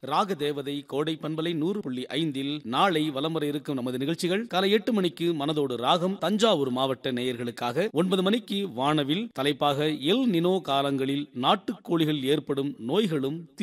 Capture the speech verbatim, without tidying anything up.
ராக தேவதை கோடை பண்பலை நூறு புள்ளி ஐந்தில் நாளை வலம் வர இருக்கும் நமது நிகழ்ச்சிகள் காலை எட்டு மணிக்கு மனதோடு ராகம் தஞ்சாவூர் மாவட்ட நேயர்களுக்காக, ஒன்பது மணிக்கு வானவில் தலைப்பாக எல் நினோ காலங்களில் நாட்டுக்கோழிகள் ஏற்படும் நோய்களும்